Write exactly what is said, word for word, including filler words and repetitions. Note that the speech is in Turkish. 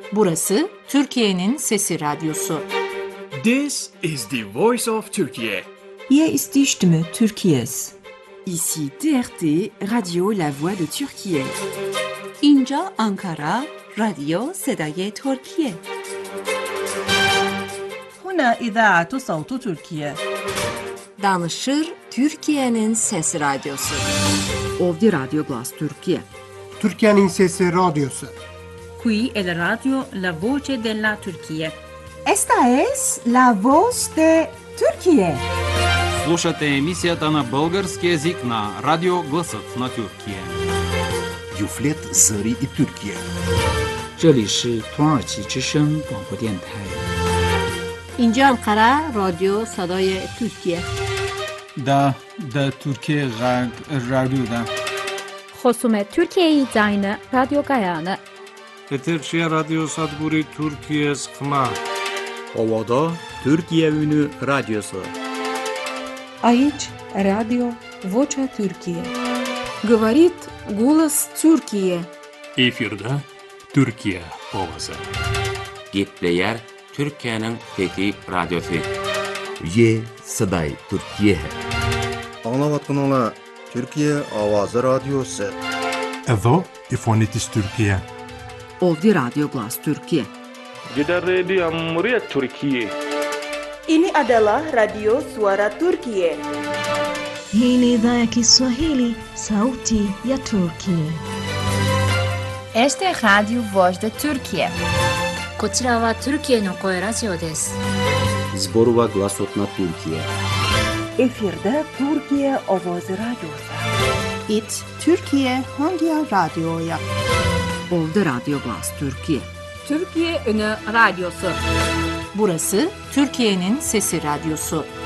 Burası Türkiye'nin Sesi Radyosu. This is the voice of Turkey. Hier ist die Stimme Türkiye's. Ici T R T, Radio La Voix de Türkiye. اینجا آنکارا، رادیو صدای ترکیه. هنا إذاعة صوت تركيا. Danışır Türkiye'nin Sesi Radyosu. Ovdje Radio Glas Türkiye. Türkiye'nin Sesi Radyosu. Qui è la radio La Voce della Turchia. Esta es la voz de Türkiye. Слушате емисията на български език на Радио Гласът на Türkiye. Юфлет Зари и Türkiye. 这里是土耳其之声广播电台。 اینجا انقره رادیو صدای ترکیه. دا دا Türkiye رادیو. خصومت Türkiye زاین رادیو گایانه. Eterşehir Radyo Sadburi Türkiye Skma. Ovada Türkiye Ünü Radyosu. Aici Radio Vocea Türkiye. Говорит голос Türkiye. Efirde Türkiye Ovası. Gitleyer Türkiye'nin Fethi Radyosu. Ye Saday Türkiye. Anlavatkanala Türkiye Avazı Radyosu. Evo İfonitis Türkiye. Ovdje Radio Glas Türkiye. Gider Radio Cumhuriyet Türkiye. Ini adalah Radio Suara Turkiye. Hii ni idhaa ya Kiswahili, sauti ya Turkiye. Este es Radio Voz de Türkiye. こちらはトルキエの声ラジオです。 Zborova Glasot na Türkiye. Efirde Türkiye Ovozi Radyosu. It Türkiye Hangi Radyo'ya? Ovdje Radio Glas Türkiye. Türkiye Ünü Radyosu. Burası Türkiye'nin Sesi Radyosu.